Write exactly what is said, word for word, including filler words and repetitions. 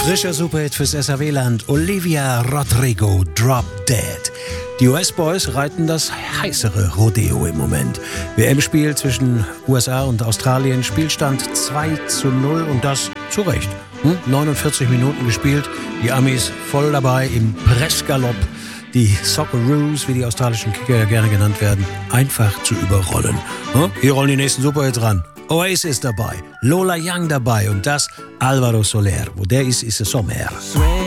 Frischer Superhit fürs S A W-Land. Olivia Rodrigo, Drop Dead. Die U S-Boys reiten das heißere Rodeo im Moment. W M-Spiel zwischen U S A und Australien, Spielstand zwei zu null und das zu Recht. Hm? neunundvierzig Minuten gespielt, die Amis voll dabei im Pressgalopp. Die Socceroos, wie die australischen Kicker ja gerne genannt werden, einfach zu überrollen. Hm? Hier rollen die nächsten Superhits ran. Oasis dabei, Lola Young dabei und das Alvaro Soler. Wo der ist, ist es Sommer.